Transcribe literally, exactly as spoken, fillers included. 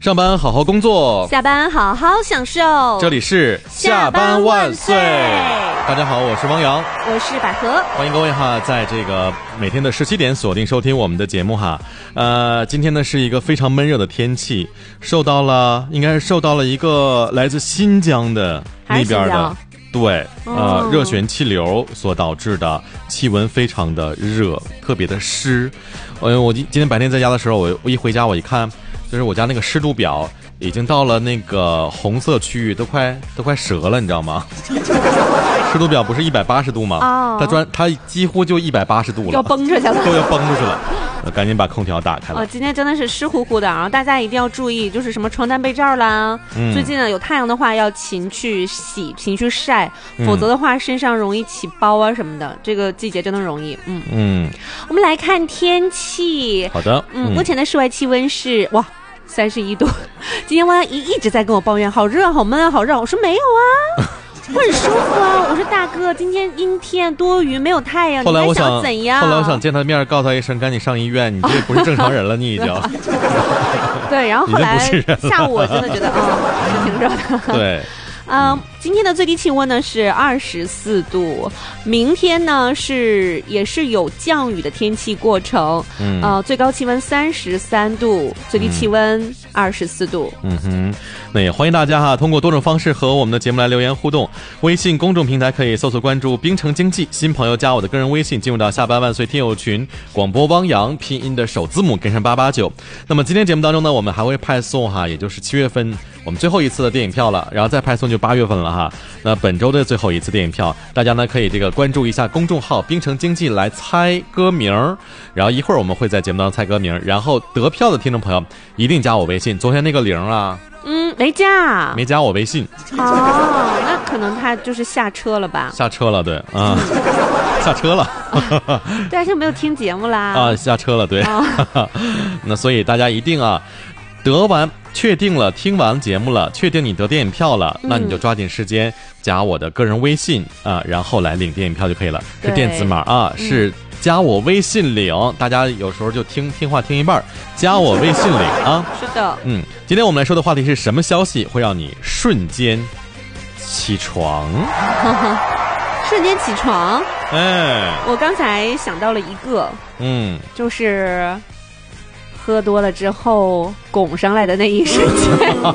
上班好好工作， 下班好好享受。 这里是下班万岁。大家好，我是汪洋， 我是百合， 欢迎各位哈，在这个每天的十七点锁定收听我们的节目哈。呃，今天呢是一个非常闷热的天气，受到了应该是受到了一个来自新疆的那边的。对，呃，热旋气流所导致的气温非常的热，特别的湿。呃，我今今天白天在家的时候，我我一回家我一看，就是我家那个湿度表已经到了那个红色区域，都快都快折了，你知道吗？湿度表不是一百八十度吗？哦，它专它几乎就一百八十度了， 要崩出去了， 都要崩出去了。赶紧把空调打开了。 哦，今天真的是湿乎乎的，然后大家一定要注意，就是什么床单被罩啦。嗯，最近呢有太阳的话要勤去洗，勤去晒，否则的话身上容易起包啊什么的。这个季节真的容易。嗯嗯，我们来看天气。 好的。 嗯，目前的室外气温是哇三十一度。今天汪洋一一直在跟我抱怨，好热、好闷啊、好热。我说没有啊。我很舒服啊！我说大哥，今天阴天多云，没有太阳， 后来我想要怎样？ 后来我想见他面，告他一声，赶紧上医院，你这不是正常人了，你已经。 对，然后后来下午我真的觉得，嗯，是挺热的。对。嗯、呃，今天的最低气温呢是二十四度，明天呢是也是有降雨的天气过程，嗯，呃，最高气温三十三度，最低气温二十四度。 嗯哼，那也欢迎大家哈，通过多种方式和我们的节目来留言互动。微信公众平台可以搜索关注冰城经济，新朋友加我的个人微信，进入到下班万岁听友群，广播汪洋拼音的首字母跟上八八九。那么今天节目当中呢，我们还会派送哈，也就是七月份我们最后一次的电影票了，然后再派送就八月份了哈。那本周的最后一次电影票，大家呢可以这个关注一下公众号冰城经济来猜歌名，然后一会儿我们会在节目当中猜歌名，然后得票的听众朋友一定加我微信。昨天那个零啊， 嗯，没加， 没加我微信。 哦，那可能他就是下车了吧？ 下车了，对啊，下车了。 对啊，就没有听节目啦。 啊，下车了，对。哦、那所以大家一定啊。得完确定了，听完节目了，确定你得电影票了，嗯、那你就抓紧时间加我的个人微信啊，然后来领电影票就可以了。是电子码啊，嗯、是加我微信领。大家有时候就听听话听一半，加我微信领啊。 是的， 嗯，今天我们来说的话题是什么消息会让你瞬间起床？ 瞬间起床？ 哎， 我刚才想到了一个，嗯，就是。喝多了之后拱上来的那一瞬间